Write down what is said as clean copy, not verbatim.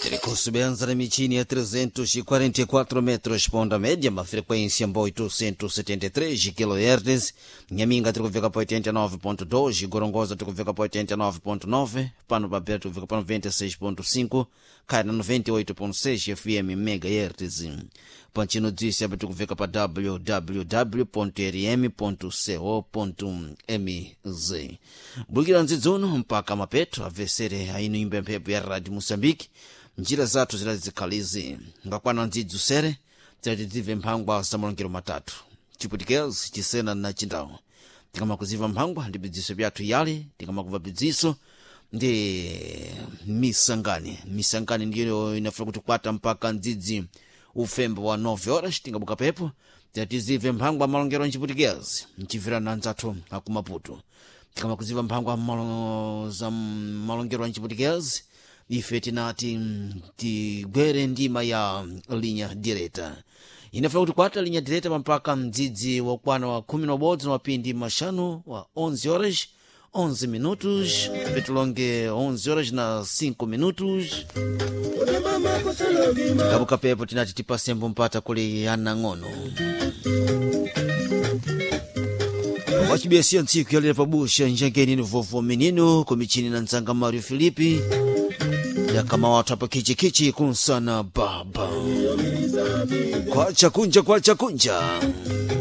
Subianza na michini ya 344 metros ponda média, uma frequência 873 kHz, Nhaminga tukufika pa 89.2, Gorongosa tukufika pa 89.9, Pano Papel tukufika pa 96.5, Caina 98.6 FM MHz. Pantino disse tukufika pa www.rm.co.mz. Bukira nzizono mpaka mapeto avesere aino imbempepo ya Radio Moçambique. Njira zatu zilazikalizi ngakwana nzidzo sere zatizive mphangwa samolongero matatu chiputikezi chisena na chindawo tikamakuziva mphangwa ndi bidziso byathu yale tikamakuva bidziso ndi misangani ndiyo inafuna kuti kwata mpaka ndzidzi ufembo wa 9 horas tingabuka pepo zatizive mphangwa malongero nchiputikezi nchivirana nzathu akumaputo tikamakuziva mphangwa malongero nchiputikezi ife tinati tigwere ndima ya linha direta inafuna kuti kwata linha direta mpaka mdzidzi wakwana wa 11 na wapindi mashanu wa 11 horas 11 minutos petulonge 11 horas na 5 minutos kabuka pepo tinati tipasembo mpata kuli anang'ono wachibiasia ntsiku yalira pabusha njangeni ni vovo menino kumichini na nzanga Mario Filipi ya kama watu hapa kichi kunsana baba kwa chakunja